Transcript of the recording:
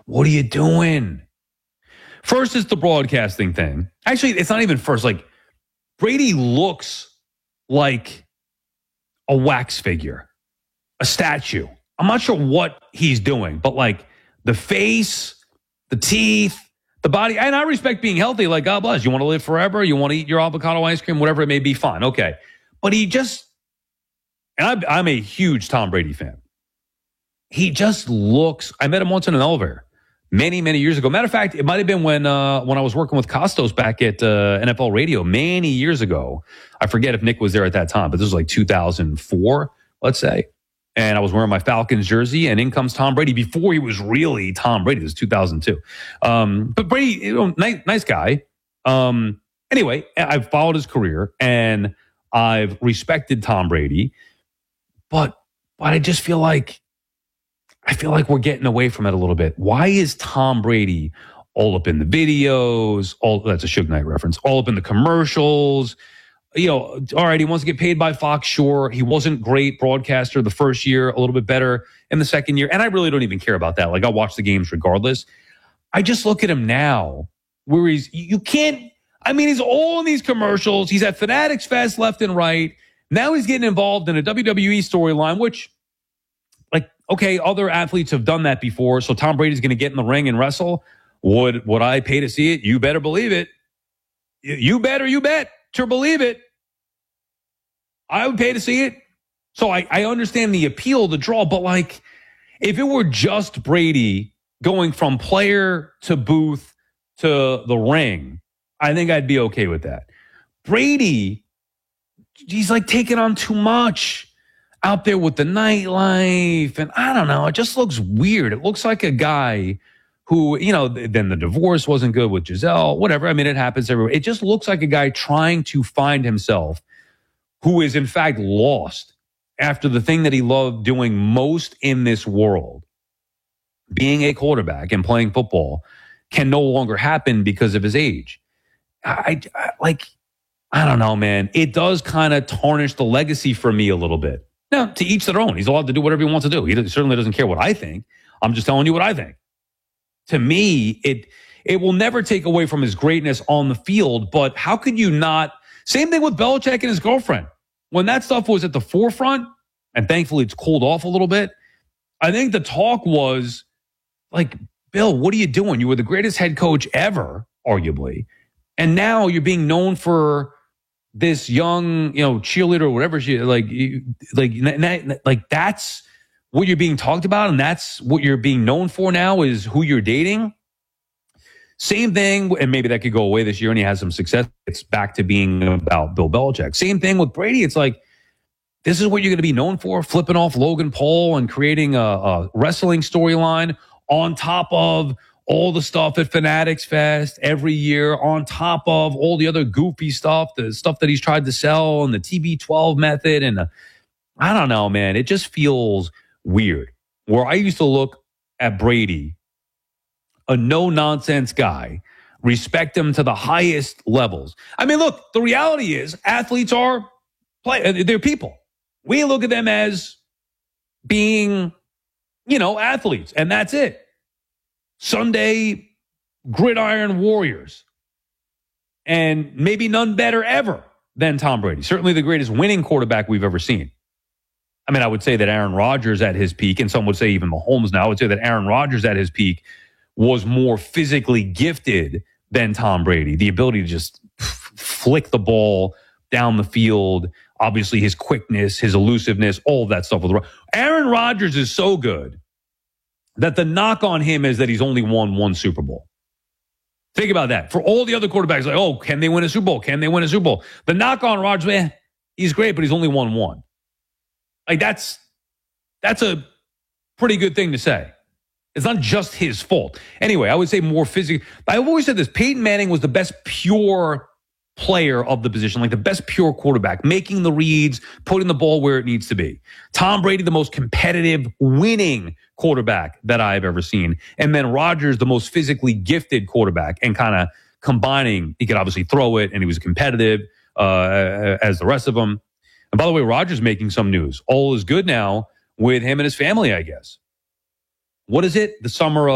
What are you doing? First is the broadcasting thing. Actually, it's not even first. Like, Brady looks like a wax figure, a statue. I'm not sure what he's doing, but like the face, the teeth, the body. And I respect being healthy. Like, God bless. You want to live forever? You want to eat your avocado ice cream? Whatever it may be, fine. Okay. But he just, and I'm a huge Tom Brady fan. He just looks, I met him once in an elevator many, many years ago. Matter of fact, it might have been when I was working with Costos back at NFL Radio many years ago. I forget if Nick was there at that time, but this was like 2004, let's say. And I was wearing my Falcons jersey, and in comes Tom Brady before he was really Tom Brady. It was 2002. But Brady, nice guy. Anyway, I've followed his career, and I've respected Tom Brady. But I just feel like we're getting away from it a little bit. Why is Tom Brady all up in the videos? That's a Suge Knight reference. All up in the commercials. All right, he wants to get paid by Fox, sure. He wasn't great broadcaster the first year, a little bit better in the second year. And I really don't even care about that. Like, I'll watch the games regardless. I just look at him now where he's all in these commercials. He's at Fanatics Fest left and right. Now he's getting involved in a WWE storyline, which, like, okay, other athletes have done that before. So Tom Brady's going to get in the ring and wrestle. Would I pay to see it? You better believe it. You bet to believe it. I would pay to see it. So I understand the appeal, the draw, but like, if it were just Brady going from player to booth to the ring, I think I'd be okay with that. Brady, he's like taking on too much out there with the nightlife. And I don't know, it just looks weird. It looks like a guy who, then the divorce wasn't good with Giselle, whatever. I mean, it happens everywhere. It just looks like a guy trying to find himself who is in fact lost after the thing that he loved doing most in this world, being a quarterback and playing football, can no longer happen because of his age. I don't know, man. It does kind of tarnish the legacy for me a little bit. Now, to each their own. He's allowed to do whatever he wants to do. He certainly doesn't care what I think. I'm just telling you what I think. To me, it will never take away from his greatness on the field, but how could you not? Same thing with Belichick and his girlfriend. When that stuff was at the forefront, and thankfully it's cooled off a little bit, I think the talk was like, Bill, what are you doing? You were the greatest head coach ever, arguably. And now you're being known for this young, cheerleader or whatever she like that's what you're being talked about, and that's what you're being known for now is who you're dating. Same thing, and maybe that could go away this year and he has some success. It's back to being about Bill Belichick. Same thing with Brady. It's like, this is what you're going to be known for, flipping off Logan Paul and creating a wrestling storyline on top of all the stuff at Fanatics Fest every year, on top of all the other goofy stuff, the stuff that he's tried to sell and the TB12 method. And I don't know, man. It just feels weird. Where I used to look at Brady, a no-nonsense guy, respect him to the highest levels. I mean, look, the reality is athletes they're people. We look at them as being, athletes, and that's it. Sunday gridiron warriors. And maybe none better ever than Tom Brady. Certainly the greatest winning quarterback we've ever seen. I mean, I would say that Aaron Rodgers at his peak, and some would say even Mahomes now, I would say that Aaron Rodgers at his peak was more physically gifted than Tom Brady. The ability to just flick the ball down the field, obviously his quickness, his elusiveness, all of that stuff. Aaron Rodgers is so good that the knock on him is that he's only won one Super Bowl. Think about that. For all the other quarterbacks, like, oh, can they win a Super Bowl? Can they win a Super Bowl? The knock on Rodgers, man, he's great, but he's only won one. Like, that's a pretty good thing to say. It's not just his fault. Anyway, I would say more physically. I've always said this. Peyton Manning was the best pure player of the position, like the best pure quarterback, making the reads, putting the ball where it needs to be. Tom Brady, the most competitive, winning quarterback that I've ever seen. And then Rodgers, the most physically gifted quarterback, and kind of combining. He could obviously throw it, and he was competitive as the rest of them. And by the way, Rodgers making some news. All is good now with him and his family, I guess. What is it? The summer of